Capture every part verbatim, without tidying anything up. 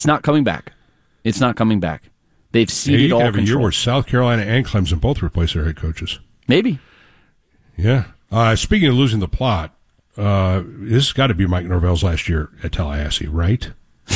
It's not coming back. It's not coming back. They've ceded yeah, you all can have control. a year where South Carolina and Clemson both replace their head coaches. Maybe. Yeah. Uh, speaking of losing the plot, uh, this has got to be Mike Norvell's last year at Tallahassee, right?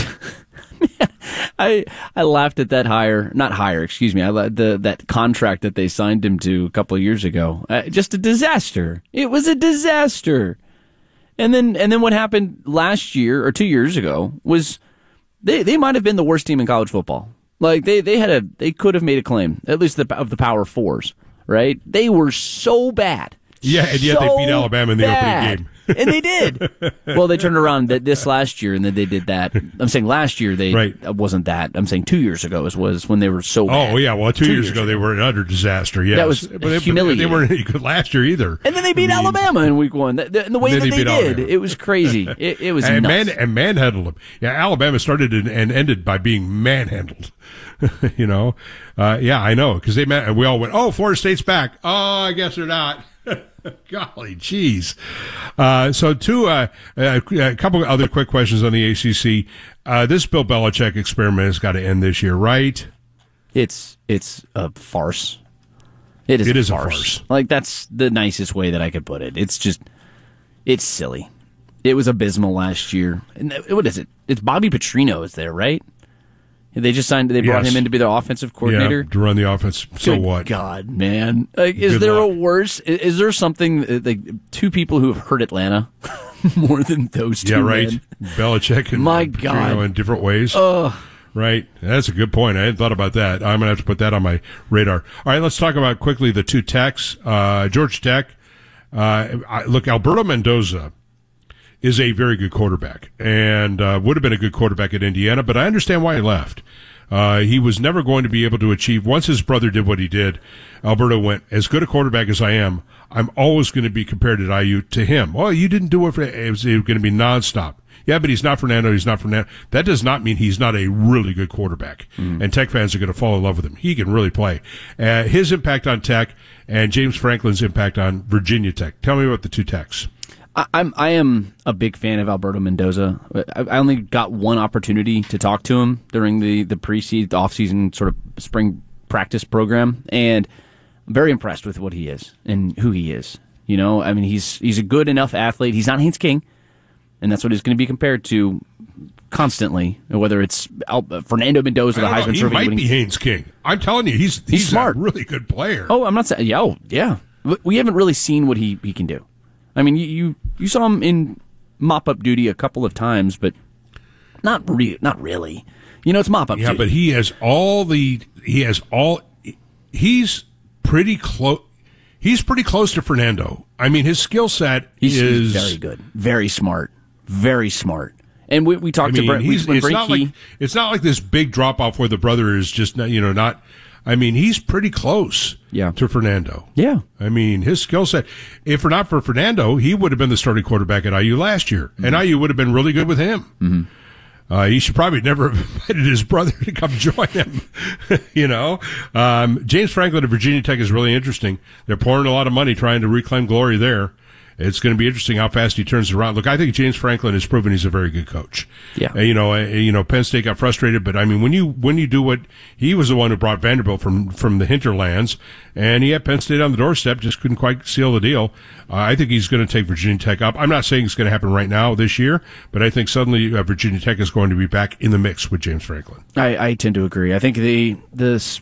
I I laughed at that hire, not hire, excuse me. I the that contract that they signed him to a couple of years ago. Uh, just a disaster. It was a disaster. And then and then what happened last year or two years ago was they they might have been the worst team in college football. Like they they had a they could have made a claim, at least the, of the Power Fours, right? They were so bad. Yeah, and yet so they beat Alabama in the bad. opening game. And they did. Well, they turned around this last year, and then they did that. I'm saying last year they right. wasn't that. I'm saying two years ago was, was when they were so bad. Oh, yeah. Well, two, two years, years ago, ago they were an utter disaster. Yes. That was but they, humiliating. But they weren't any good last year either. And then they beat I mean, Alabama in week one. The, the, the way that they, they did, Alabama. It was crazy. It, it was and nuts. Man, and manhandled them. Yeah, Alabama started and ended by being manhandled. you know? Uh, yeah, I know. Because they man- we all went, oh, Florida State's back. Oh, I guess they're not. Golly, jeez. Uh, so two, uh, a, a couple of other quick questions on the A C C. Uh, this Bill Belichick experiment has got to end this year, right? It's, it's a farce. It is, it a, is farce. a farce. Like, that's the nicest way that I could put it. It's just, it's silly. It was abysmal last year. And what is it? It's Bobby Petrino is there, right? They just signed. They brought yes. him in to be their offensive coordinator. Yeah, to run the offense. So Good what? God, man! Like, is Good there luck. a worse? Is, is there something like two people who have hurt Atlanta more than those two? Yeah, right. Men? Belichick and My Petrino God, in different ways. Ugh. Right. That's a good point. I hadn't thought about that. I'm going to have to put that on my radar. All right, let's talk about quickly the two techs. Uh, Georgia Tech. Uh, I, look, Alberto Mendoza is a very good quarterback and uh, would have been a good quarterback at Indiana, but I understand why he left. Uh, he was never going to be able to achieve, once his brother did what he did, Alberto went, as good a quarterback as I am, I'm always going to be compared at I U to him. Well, you didn't do it for, it was, it was going to be nonstop. Yeah, but he's not Fernando, he's not Fernando. That does not mean he's not a really good quarterback. Mm. And Tech fans are going to fall in love with him. He can really play. Uh, his impact on Tech and James Franklin's impact on Virginia Tech. Tell me about the two Techs. I, I'm I am a big fan of Alberto Mendoza. I, I only got one opportunity to talk to him during the the pre-season, the off-season sort of spring practice program, and I'm very impressed with what he is and who he is. You know, I mean, he's he's a good enough athlete. He's not Haynes King, and that's what he's going to be compared to constantly. Whether it's Al, Fernando Mendoza, the Heisman Trophy, he winning, might be Haynes King. I'm telling you, he's he's, he's smart, a really good player. Oh, I'm not saying. Yeah, oh, yeah. We haven't really seen what he, he can do. I mean, you, you you saw him in mop-up duty a couple of times, but not re- not really. You know, it's mop-up yeah, duty. But he has all the he has all he's pretty close. He's pretty close to Fernando. I mean, his skill set he's, is he's very good, very smart, very smart. And we we talked I mean, to Brent. He's, when it's not Key, like it's not like this big drop off where the brother is just not, you know not. I mean, he's pretty close yeah. to Fernando. Yeah. I mean, his skill set, if not for Fernando, he would have been the starting quarterback at I U last year. Mm-hmm. And I U would have been really good with him. Mm-hmm. Uh, he should probably never have invited his brother to come join him. you know, um, James Franklin at Virginia Tech is really interesting. They're pouring a lot of money trying to reclaim glory there. It's going to be interesting how fast he turns it around. Look, I think James Franklin has proven he's a very good coach. Yeah. Uh, you know, uh, you know, Penn State got frustrated, but I mean, when you when you do what he was the one who brought Vanderbilt from from the hinterlands, and he had Penn State on the doorstep, just couldn't quite seal the deal. Uh, I think he's going to take Virginia Tech up. I'm not saying it's going to happen right now this year, but I think suddenly uh, Virginia Tech is going to be back in the mix with James Franklin. I, I tend to agree. I think the the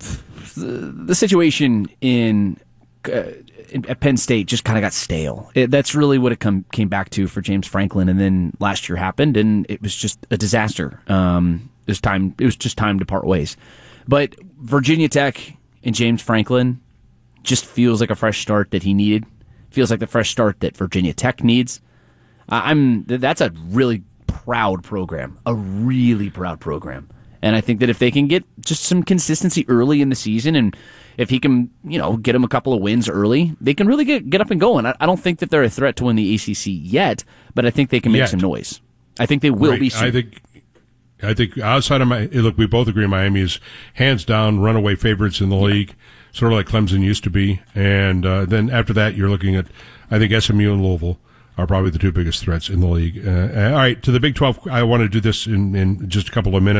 the situation in. Uh, at Penn State just kind of got stale. It, that's really what it come, came back to for James Franklin. And then last year happened, and it was just a disaster. Um, it was time. It was just time to part ways. But Virginia Tech and James Franklin just feels like a fresh start that he needed. Feels like the fresh start that Virginia Tech needs. Uh, I'm. That's a really proud program. A really proud program. And I think that if they can get just some consistency early in the season, and if he can, you know, get them a couple of wins early, they can really get get up and going. I, I don't think that they're a threat to win the A C C yet, but I think they can make yet. some noise. I think they will right. be soon. I think, I think outside of my look, we both agree Miami is hands down runaway favorites in the yeah. league, sort of like Clemson used to be. And uh, then after that, you're looking at, I think S M U and Louisville. are probably the two biggest threats in the league. Uh, all right, to the Big twelve, I want to do this in, in just a couple of minutes.